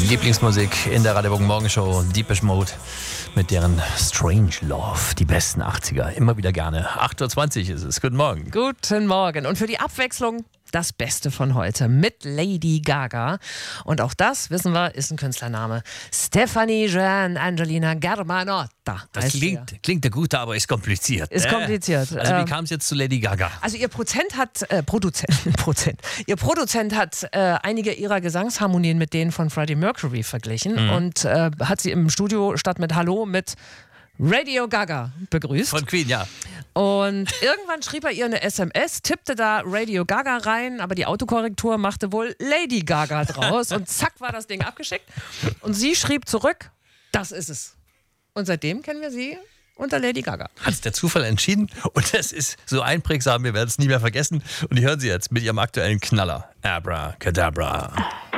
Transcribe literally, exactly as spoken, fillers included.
Lieblingsmusik in der Radio Morgenshow, Deepish Mode mit deren Strange Love, die besten achtziger, immer wieder gerne. acht Uhr zwanzig ist es, guten Morgen. Guten Morgen und für die Abwechslung das Beste von heute mit Lady Gaga. Und auch das, wissen wir, ist ein Künstlername. Stefanie Joanne Angelina Germanotta. Das klingt, klingt ja gut, aber ist kompliziert. Ist äh? kompliziert. Also wie kam es jetzt zu Lady Gaga? Also ihr Prozent hat, äh, Produzent, Prozent, ihr Produzent hat äh, einige ihrer Gesangsharmonien mit denen von Freddie Mercury verglichen mhm. und äh, hat sie im Studio statt mit Hallo mit Radio Gaga begrüßt. Von Queen, ja. Und irgendwann schrieb er ihr eine S M S, tippte da Radio Gaga rein, aber die Autokorrektur machte wohl Lady Gaga draus und zack war das Ding abgeschickt. Und sie schrieb zurück, das ist es. Und seitdem kennen wir sie unter Lady Gaga. Hat es der Zufall entschieden und das ist so einprägsam, wir werden es nie mehr vergessen. Und die hören Sie jetzt mit ihrem aktuellen Knaller, Abracadabra.